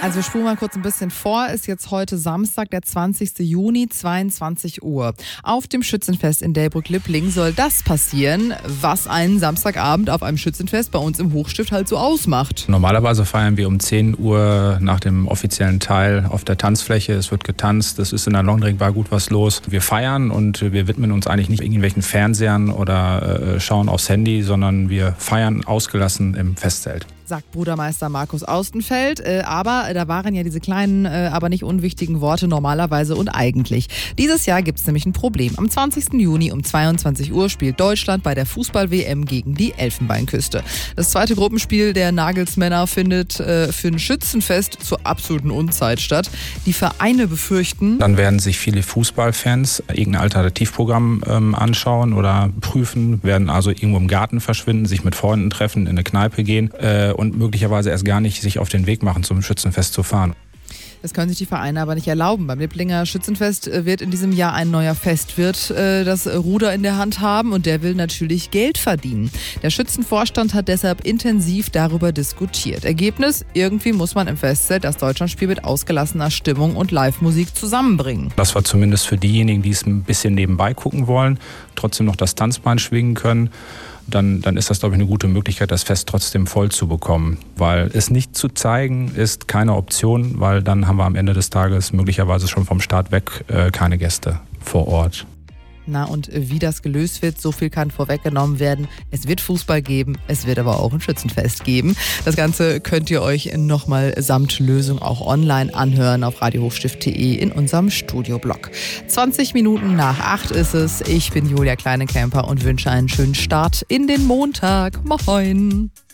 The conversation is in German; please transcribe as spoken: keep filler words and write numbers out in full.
Also wir spulen mal kurz ein bisschen vor. Ist jetzt heute Samstag, der zwanzigsten Juni, zweiundzwanzig Uhr. Auf dem Schützenfest in Delbrück-Lippling soll das passieren, was einen Samstagabend auf einem Schützenfest bei uns im Hochstift halt so ausmacht. Normalerweise feiern wir um zehn Uhr nach dem offiziellen Teil auf der Tanzfläche. Es wird getanzt, es ist in der Longdrink Bar gut was los. Wir feiern und wir widmen uns eigentlich nicht irgendwelchen Fernsehern oder äh, schauen aufs Handy, sondern wir feiern ausgelassen im Festzelt. Sagt Brudermeister Markus Austenfeld. Äh, aber da waren ja diese kleinen, äh, aber nicht unwichtigen Worte normalerweise und eigentlich. Dieses Jahr gibt es nämlich ein Problem. Am zwanzigsten Juni um zweiundzwanzig Uhr spielt Deutschland bei der Fußball-W M gegen die Elfenbeinküste. Das zweite Gruppenspiel der Nagelsmänner findet äh, für ein Schützenfest zur absoluten Unzeit statt. Die Vereine befürchten, dann werden sich viele Fußballfans irgendein Alternativprogramm ähm, anschauen oder prüfen, werden also irgendwo im Garten verschwinden, sich mit Freunden treffen, in eine Kneipe gehen äh, und möglicherweise erst gar nicht sich auf den Weg machen, zum Schützenfest zu fahren. Das können sich die Vereine aber nicht erlauben. Beim Lipplinger Schützenfest wird in diesem Jahr ein neuer Festwirt äh, das Ruder in der Hand haben und der will natürlich Geld verdienen. Der Schützenvorstand hat deshalb intensiv darüber diskutiert. Ergebnis: Irgendwie muss man im Festzelt das Deutschlandspiel mit ausgelassener Stimmung und Live-Musik zusammenbringen. Das war zumindest für diejenigen, die es ein bisschen nebenbei gucken wollen, trotzdem noch das Tanzbein schwingen können. Dann, dann ist das, glaube ich, eine gute Möglichkeit, das Fest trotzdem voll zu bekommen. Weil es nicht zu zeigen ist keine Option, weil dann haben wir am Ende des Tages möglicherweise schon vom Start weg äh, keine Gäste vor Ort. Na, und wie das gelöst wird, so viel kann vorweggenommen werden. Es wird Fußball geben, es wird aber auch ein Schützenfest geben. Das Ganze könnt ihr euch nochmal samt Lösung auch online anhören auf radio hochstift punkt de in unserem Studioblog. zwanzig Minuten nach acht ist es. Ich bin Julia Kleinekemper und wünsche einen schönen Start in den Montag. Moin!